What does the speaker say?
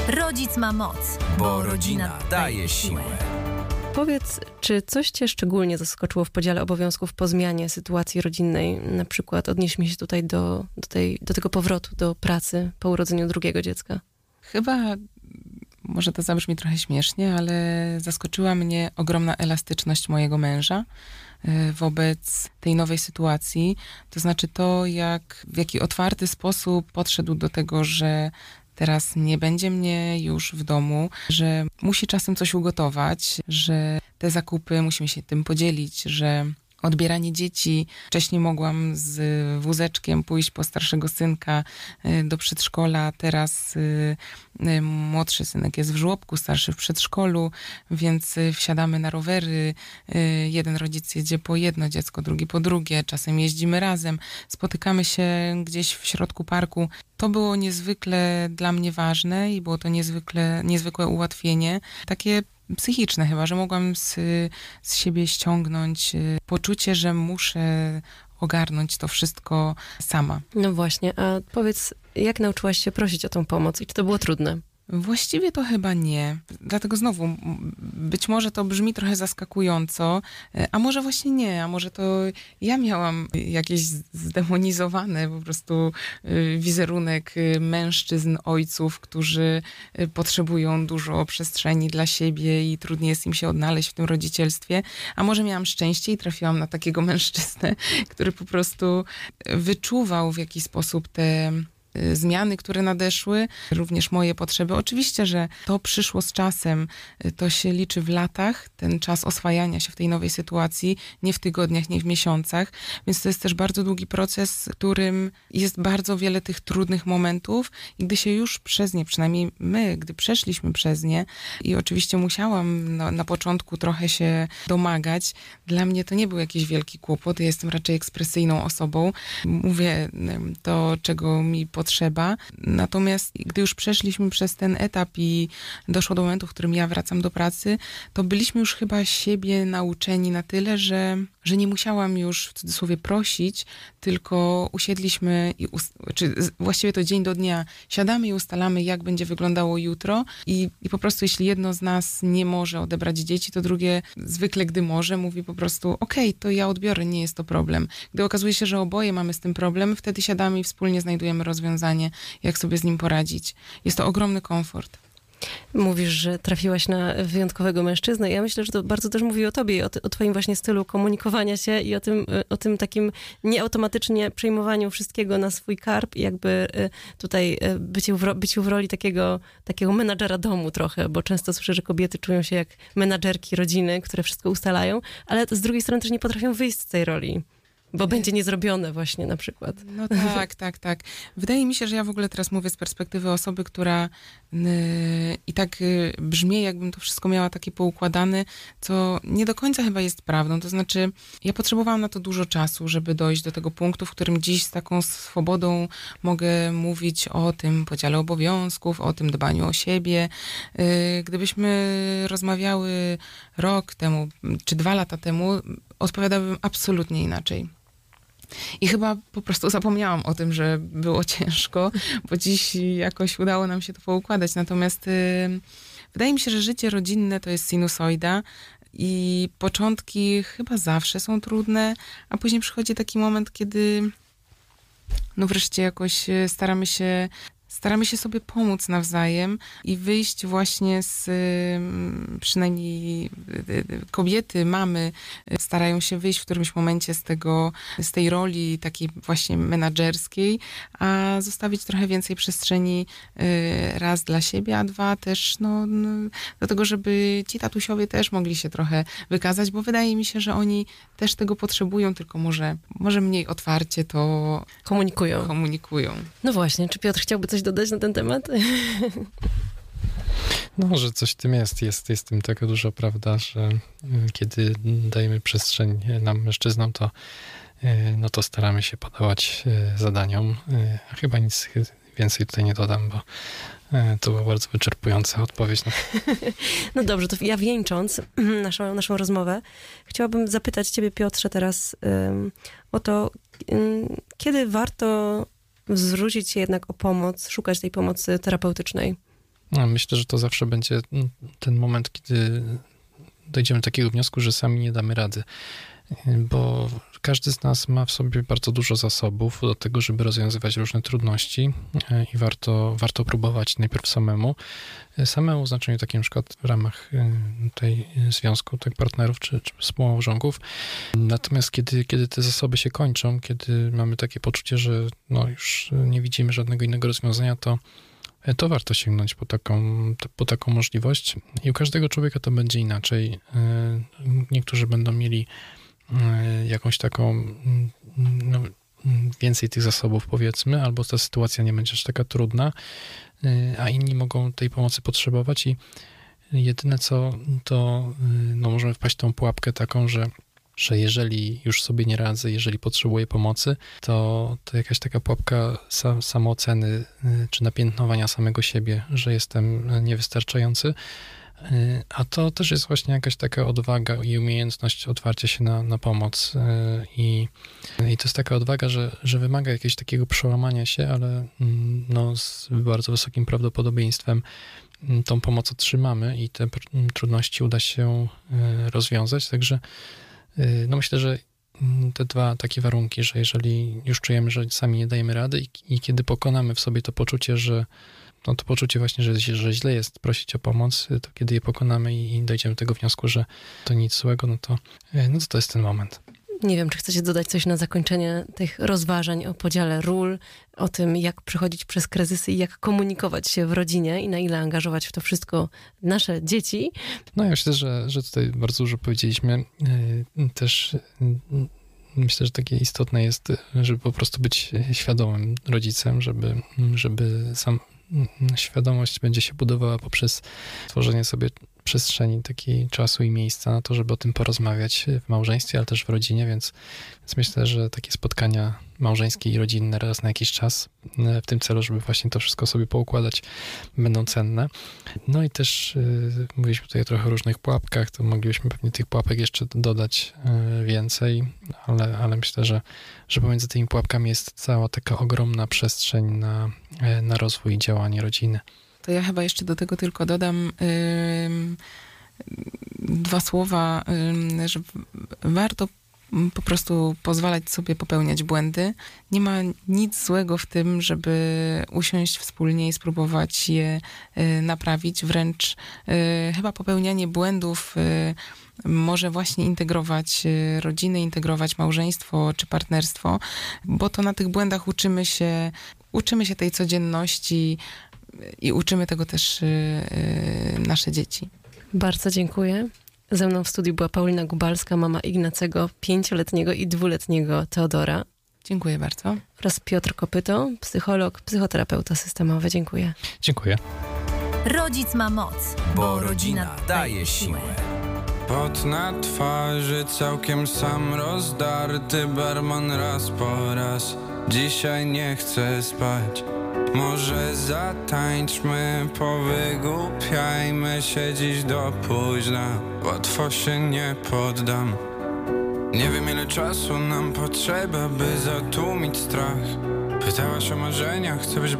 Rodzic ma moc, bo rodzina daje siłę. Powiedz, czy coś cię szczególnie zaskoczyło w podziale obowiązków po zmianie sytuacji rodzinnej? Na przykład odnieśmy się tutaj do tego powrotu do pracy po urodzeniu drugiego dziecka. Chyba, może to zabrzmi trochę śmiesznie, ale zaskoczyła mnie ogromna elastyczność mojego męża wobec tej nowej sytuacji. To znaczy to, w jaki otwarty sposób podszedł do tego, że teraz nie będzie mnie już w domu, że musi czasem coś ugotować, że te zakupy musimy się tym podzielić, że odbieranie dzieci. Wcześniej mogłam z wózeczkiem pójść po starszego synka do przedszkola. Teraz młodszy synek jest w żłobku, starszy w przedszkolu, więc wsiadamy na rowery. Jeden rodzic jedzie po jedno dziecko, drugi po drugie. Czasem jeździmy razem. Spotykamy się gdzieś w środku parku. To było niezwykle dla mnie ważne i było to niezwykłe ułatwienie. Takie psychiczne chyba, że mogłam z siebie ściągnąć poczucie, że muszę ogarnąć to wszystko sama. No właśnie, a powiedz, jak nauczyłaś się prosić o tą pomoc i czy to było trudne? Właściwie to chyba nie. Dlatego znowu, być może to brzmi trochę zaskakująco, a może właśnie nie, a może to ja miałam jakieś zdemonizowane po prostu wizerunek mężczyzn, ojców, którzy potrzebują dużo przestrzeni dla siebie i trudniej jest im się odnaleźć w tym rodzicielstwie, a może miałam szczęście i trafiłam na takiego mężczyznę, który po prostu wyczuwał w jakiś sposób te zmiany, które nadeszły, również moje potrzeby. Oczywiście, że to przyszło z czasem, to się liczy w latach, ten czas oswajania się w tej nowej sytuacji, nie w tygodniach, nie w miesiącach, więc to jest też bardzo długi proces, w którym jest bardzo wiele tych trudnych momentów i gdy się już przez nie, przynajmniej my, gdy przeszliśmy przez nie i oczywiście musiałam na początku trochę się domagać, dla mnie to nie był jakiś wielki kłopot, ja jestem raczej ekspresyjną osobą, mówię to, czego mi potrzeba. Natomiast gdy już przeszliśmy przez ten etap i doszło do momentu, w którym ja wracam do pracy, to byliśmy już chyba siebie nauczeni na tyle, że nie musiałam już w cudzysłowie prosić, tylko usiedliśmy czy właściwie to dzień do dnia siadamy i ustalamy, jak będzie wyglądało jutro i po prostu jeśli jedno z nas nie może odebrać dzieci, to drugie zwykle, gdy może, mówi po prostu okej, to ja odbiorę, nie jest to problem. Gdy okazuje się, że oboje mamy z tym problem, wtedy siadamy i wspólnie znajdujemy rozwiązanie, jak sobie z nim poradzić. Jest to ogromny komfort. Mówisz, że trafiłaś na wyjątkowego mężczyznę. Ja myślę, że to bardzo też mówi o tobie, o twoim właśnie stylu komunikowania się i o tym takim nieautomatycznie przejmowaniu wszystkiego na swój karb i jakby tutaj byciu w roli takiego menadżera domu trochę, bo często słyszę, że kobiety czują się jak menadżerki rodziny, które wszystko ustalają, ale z drugiej strony też nie potrafią wyjść z tej roli. Bo będzie niezrobione właśnie na przykład. No tak. Wydaje mi się, że ja w ogóle teraz mówię z perspektywy osoby, która i tak brzmi, jakbym to wszystko miała takie poukładane, co nie do końca chyba jest prawdą. To znaczy, ja potrzebowałam na to dużo czasu, żeby dojść do tego punktu, w którym dziś z taką swobodą mogę mówić o tym podziale obowiązków, o tym dbaniu o siebie. Gdybyśmy rozmawiały rok temu, czy 2 lata temu, odpowiadałabym absolutnie inaczej. I chyba po prostu zapomniałam o tym, że było ciężko, bo dziś jakoś udało nam się to poukładać. Natomiast wydaje mi się, że życie rodzinne to jest sinusoida i początki chyba zawsze są trudne, a później przychodzi taki moment, kiedy no wreszcie jakoś staramy się sobie pomóc nawzajem i wyjść właśnie przynajmniej kobiety, mamy starają się wyjść w którymś momencie z tej roli takiej właśnie menadżerskiej, a zostawić trochę więcej przestrzeni raz dla siebie, a 2 też do tego, żeby ci tatusiowie też mogli się trochę wykazać, bo wydaje mi się, że oni też tego potrzebują, tylko może mniej otwarcie to komunikują. No właśnie, czy Piotr chciałby coś dodać na ten temat? No, że coś w tym jest w tym tego dużo, prawda, że kiedy dajemy przestrzeń nam mężczyznom, to staramy się podawać zadaniom. Chyba nic więcej tutaj nie dodam, bo to była bardzo wyczerpująca odpowiedź. No dobrze, to ja wieńcząc naszą rozmowę, chciałabym zapytać ciebie, Piotrze, teraz o to, kiedy warto zwrócić się jednak o pomoc, szukać tej pomocy terapeutycznej? Myślę, że to zawsze będzie ten moment, kiedy dojdziemy do takiego wniosku, że sami nie damy rady, bo każdy z nas ma w sobie bardzo dużo zasobów do tego, żeby rozwiązywać różne trudności i warto próbować najpierw samemu w znaczeniu takim na przykład w ramach tej związku, tych partnerów czy współmałżonków. Natomiast kiedy te zasoby się kończą, kiedy mamy takie poczucie, że no już nie widzimy żadnego innego rozwiązania, to warto sięgnąć po taką możliwość i u każdego człowieka to będzie inaczej. Niektórzy będą mieli jakąś taką no, więcej tych zasobów, powiedzmy, albo ta sytuacja nie będzie aż taka trudna, a inni mogą tej pomocy potrzebować i jedyne co, to no, możemy wpaść w tą pułapkę taką, że jeżeli już sobie nie radzę, jeżeli potrzebuję pomocy, to jakaś taka pułapka samooceny czy napiętnowania samego siebie, że jestem niewystarczający. A to też jest właśnie jakaś taka odwaga i umiejętność otwarcia się na pomoc. I to jest taka odwaga, że wymaga jakiegoś takiego przełamania się, ale no, z bardzo wysokim prawdopodobieństwem tą pomoc otrzymamy i te trudności uda się rozwiązać. Także no myślę, że te dwa takie warunki, że jeżeli już czujemy, że sami nie dajemy rady i kiedy pokonamy w sobie to poczucie, że no to poczucie właśnie, że źle jest prosić o pomoc, to kiedy je pokonamy i dojdziemy do tego wniosku, że to nic złego, no to jest ten moment. Nie wiem, czy chcecie dodać coś na zakończenie tych rozważań o podziale ról, o tym, jak przechodzić przez kryzysy i jak komunikować się w rodzinie i na ile angażować w to wszystko nasze dzieci. No ja myślę, że tutaj bardzo dużo powiedzieliśmy. Też myślę, że takie istotne jest, żeby po prostu być świadomym rodzicem, żeby sam świadomość będzie się budowała poprzez tworzenie sobie przestrzeni, takiej czasu i miejsca na to, żeby o tym porozmawiać w małżeństwie, ale też w rodzinie, więc myślę, że takie spotkania małżeńskie i rodzinne raz na jakiś czas w tym celu, żeby właśnie to wszystko sobie poukładać, będą cenne. No i też mówiliśmy tutaj trochę o różnych pułapkach, to moglibyśmy pewnie tych pułapek jeszcze dodać więcej, ale myślę, że pomiędzy tymi pułapkami jest cała taka ogromna przestrzeń na rozwój i działanie rodziny. To ja chyba jeszcze do tego tylko dodam dwa słowa, że warto po prostu pozwalać sobie popełniać błędy. Nie ma nic złego w tym, żeby usiąść wspólnie i spróbować je naprawić. Wręcz chyba popełnianie błędów może właśnie integrować rodzinę, integrować małżeństwo czy partnerstwo, bo to na tych błędach uczymy się tej codzienności i uczymy tego też nasze dzieci. Bardzo dziękuję. Ze mną w studiu była Paulina Gubalska, mama Ignacego, 5-letniego i 2-letniego Teodora. Dziękuję bardzo. Oraz Piotr Kopyto, psycholog, psychoterapeuta systemowy. Dziękuję. Dziękuję. Rodzic ma moc, bo rodzina daje siłę. Pot na twarzy całkiem sam rozdarty, barman raz po raz. Dzisiaj nie chcę spać. Może zatańczmy, powygłupiajmy się dziś do późna. Łatwo się nie poddam. Nie wiem ile czasu nam potrzeba, by zatłumić strach. Pytałaś o marzenia, chcę być